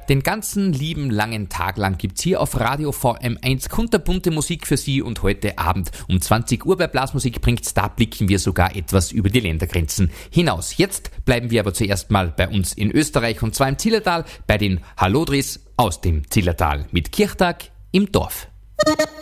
Den ganzen lieben langen Tag lang gibt's hier auf Radio VM1 kunterbunte Musik für Sie und heute Abend um 20 Uhr bei Blasmusik bringt's, da blicken wir sogar etwas über die Ländergrenzen hinaus. Jetzt bleiben wir aber zuerst mal bei uns in Österreich und zwar im Zillertal bei den Hallodris aus dem Zillertal mit Kirchtag im Dorf.